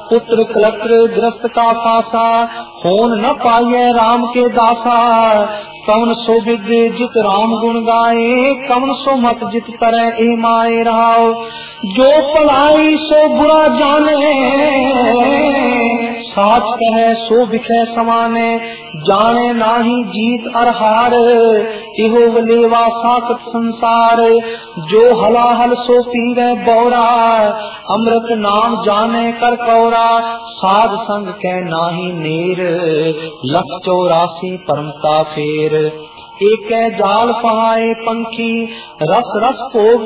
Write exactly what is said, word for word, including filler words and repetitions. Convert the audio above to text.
पुत्र कलत्र ग्रस्त का फासा, होन न पाइए राम के दासा। कवन सो विद जित राम गुण गाए, कवन सो मत जित तरह ए माए रहाओ। जो पलाई सो बुरा जाने, साच कहे सो बिखे समाने। जाने नाही जीत अर हार, इहो वलेवा साकत संसार। जो हलाहल सो पीवे बौरा, अमृत नाम जाने कर कौरा। साध संग के नाही नेर, लख चौरासी परमता फेर। एक जाल पहाए पंखी, रस रस भोग